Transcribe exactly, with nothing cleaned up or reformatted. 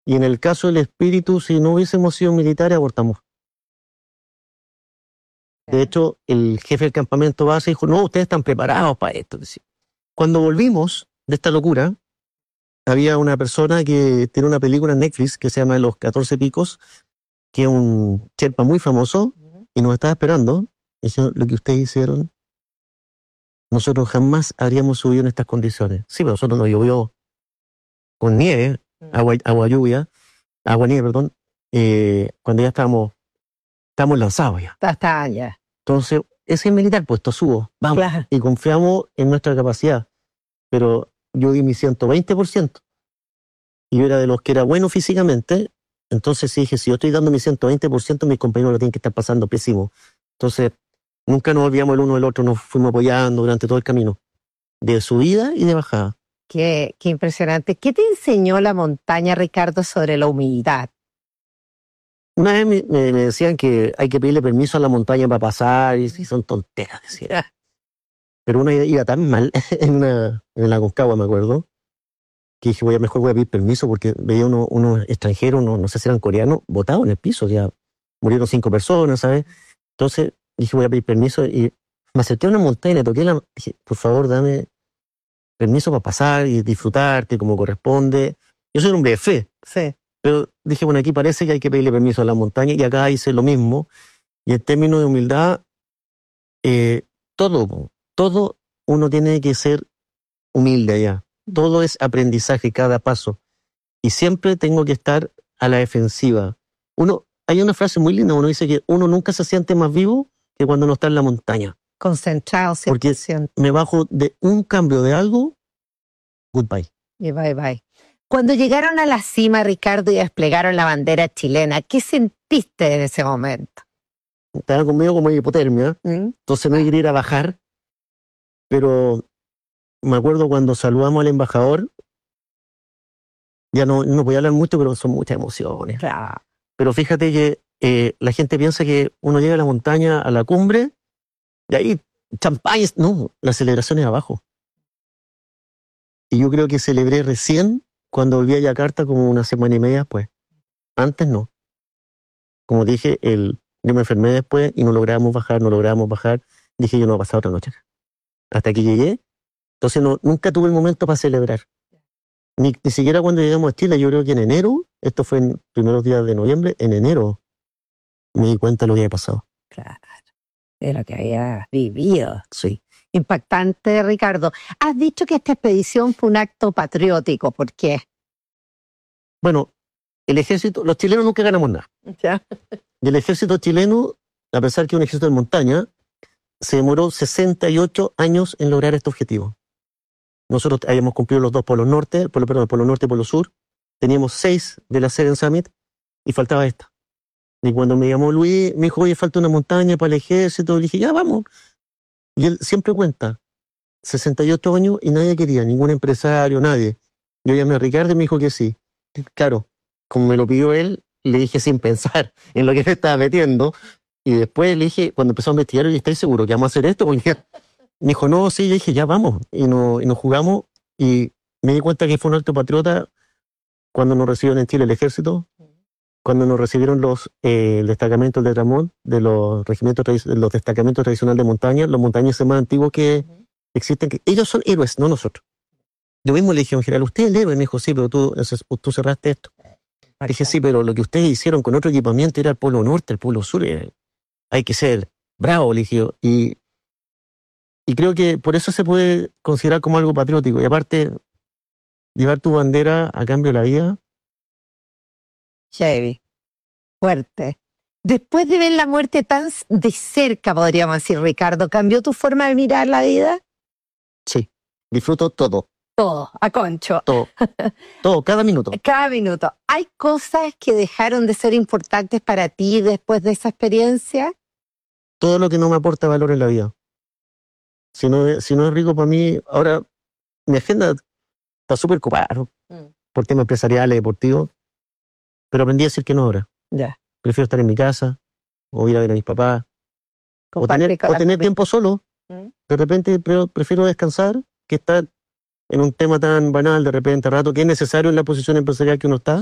Y en el caso del espíritu, si no hubiésemos sido militares, abortamos. De hecho, el jefe del campamento base dijo, no, ustedes están preparados para esto. Cuando volvimos de esta locura, había una persona que tiene una película en Netflix que se llama Los catorce Picos, que es un Sherpa muy famoso, y nos estaba esperando. Y dijo, lo que ustedes hicieron, nosotros jamás habríamos subido en estas condiciones. Sí, pero nosotros nos llovió con nieve, agua, agua lluvia, agua nieve, perdón, eh, cuando ya estábamos, estábamos lanzados ya. Está ya. Entonces, ese militar, pues, esto subo, vamos, Claro. Y confiamos en nuestra capacidad. Pero yo di mi ciento veinte por ciento. Y yo era de los que era bueno físicamente. Entonces dije, si yo estoy dando mi ciento veinte por ciento, mis compañeros lo tienen que estar pasando pésimo. Entonces, nunca nos olvidamos el uno del otro, nos fuimos apoyando durante todo el camino, de subida y de bajada. Qué, qué impresionante. ¿Qué te enseñó la montaña, Ricardo, sobre la humildad? Una vez me, me, me decían que hay que pedirle permiso a la montaña para pasar, y, y son tonteras, decía. Pero uno iba tan mal en, una, en la Concagua, me acuerdo, que dije, voy a mejor voy a pedir permiso, porque veía unos uno extranjeros, no, no sé si eran coreanos, botados en el piso, ya murieron cinco personas, ¿sabes? Entonces dije, voy a pedir permiso, y me acerqué a una montaña y le toqué la... Dije, por favor, dame permiso para pasar y disfrutarte como corresponde. Yo soy un hombre de fe. Sí. Pero dije, bueno, aquí parece que hay que pedirle permiso a la montaña, y acá hice lo mismo. Y en términos de humildad, eh, todo, todo uno tiene que ser humilde allá. Todo es aprendizaje, cada paso. Y siempre tengo que estar a la defensiva. Uno, hay una frase muy linda, uno dice que uno nunca se siente más vivo que cuando no está en la montaña. Concentrado, Porque me bajo de un cambio de algo, goodbye. Y bye bye. Cuando llegaron a la cima, Ricardo, y desplegaron la bandera chilena, ¿qué sentiste en ese momento? Estaba conmigo como hipotermia, ¿Mm? entonces no quería ir a bajar, pero me acuerdo cuando saludamos al embajador, ya no, no podía hablar mucho, pero son muchas emociones. Claro. Pero fíjate que eh, la gente piensa que uno llega a la montaña, a la cumbre, y ahí champaña, no, la celebración es abajo. Y yo creo que celebré recién cuando volví a Yakarta, como una semana y media después. Antes no. Como dije, el, yo me enfermé después y no logramos bajar, no logramos bajar. Dije, yo no voy a pasar otra noche. Hasta que llegué. Entonces no, nunca tuve el momento para celebrar. Ni, ni siquiera cuando llegamos a Chile, yo creo que en enero, esto fue en primeros días de noviembre, en enero me di cuenta de lo que había pasado. Claro, de lo que había vivido. Sí. Impactante, Ricardo. Has dicho que esta expedición fue un acto patriótico. ¿Por qué? Bueno, el ejército, los chilenos nunca ganamos nada. ¿Ya? Y el ejército chileno, a pesar que es un ejército de montaña, se demoró sesenta y ocho años en lograr este objetivo. Nosotros habíamos cumplido los dos polos norte, polo, perdón, el polo norte y polo sur. Teníamos seis de la Seven Summit y faltaba esta. Y cuando me llamó Luis, me dijo, oye, falta una montaña para el ejército. Le dije, ya, vamos. Y él siempre cuenta, sesenta y ocho años y nadie quería, ningún empresario, nadie. Yo llamé a Ricardo y me dijo que sí. Claro, como me lo pidió él, le dije sin pensar en lo que me estaba metiendo. Y después le dije, cuando empezó a investigar, ¿y estáis seguro que vamos a hacer esto? Porque me dijo, no, sí, yo dije, ya vamos. Y, no, y nos jugamos y me di cuenta que fue un alto patriota cuando nos recibieron en Chile el ejército, cuando nos recibieron los eh, destacamentos de Tramont, de los regimientos, de los destacamentos tradicionales de montaña, los montañeses más antiguos que uh-huh. existen. Que ellos son héroes, no nosotros. Yo mismo le dije, en general, usted es el héroe. Me dijo, sí, pero tú, tú cerraste esto. Le dije, sí, pero lo que ustedes hicieron con otro equipamiento era el polo norte, el polo sur. Eh, hay que ser bravo, le dije. Y, y creo que por eso se puede considerar como algo patriótico. Y aparte, llevar tu bandera a cambio de la vida. Heavy, fuerte. Después de ver la muerte tan de cerca, podríamos decir, Ricardo, ¿cambió tu forma de mirar la vida? Sí, disfruto todo. Todo, a concho. Todo, todo, cada minuto. Cada minuto. ¿Hay cosas que dejaron de ser importantes para ti después de esa experiencia? Todo lo que no me aporta valor en la vida. Si no, si no es rico para mí, ahora mi agenda está súper ocupada, ¿no? Mm. Por temas empresariales, deportivos. Pero aprendí a decir que no ahora. Ya. Yeah. Prefiero estar en mi casa, o ir a ver a mis papás, o tener, o tener tiempo solo. ¿Mm? De repente prefiero descansar que estar en un tema tan banal de repente a rato, que es necesario en la posición empresarial que uno está.